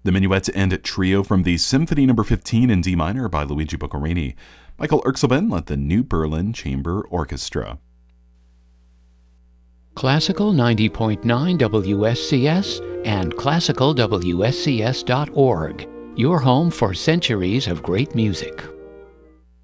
The Minuet and Trio from the Symphony No. 15 in D minor by Luigi Boccherini. Michael Erxleben led the New Berlin Chamber Orchestra. Classical 90.9 WSCS and classicalwscs.org. Your home for centuries of great music.